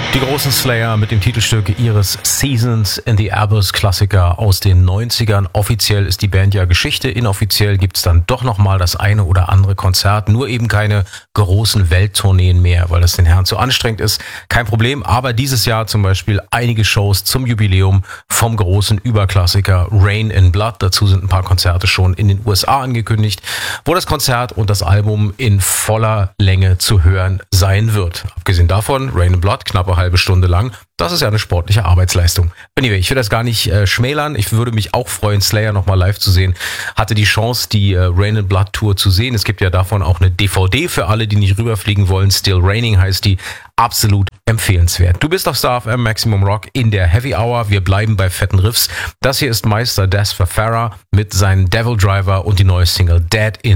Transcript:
Die großen Slayer mit dem Titelstück ihres Seasons in the Abyss, Klassiker aus den 90ern. Offiziell ist die Band ja Geschichte, inoffiziell gibt's dann doch nochmal das eine oder andere Konzert, nur eben keine großen Welttourneen mehr, weil das den Herren zu anstrengend ist. Kein Problem, aber dieses Jahr zum Beispiel einige Shows zum Jubiläum vom großen Überklassiker Rain in Blood. Dazu sind ein paar Konzerte schon in den USA angekündigt, wo das Konzert und das Album in voller Länge zu hören sein wird. Abgesehen davon, Rain in Blood, knappe halbe Stunde lang. Das ist ja eine sportliche Arbeitsleistung. Anyway, ich will das gar nicht schmälern. Ich würde mich auch freuen, Slayer nochmal live zu sehen. Hatte die Chance, die Rain in Blood Tour zu sehen. Es gibt ja davon auch eine DVD für alle, die nicht rüberfliegen wollen. Still Raining heißt die. Absolut empfehlenswert. Du bist auf Star FM Maximum Rock in der Heavy Hour. Wir bleiben bei fetten Riffs. Das hier ist Meister Des Farah mit seinem Devil Driver und die neue Single Dead in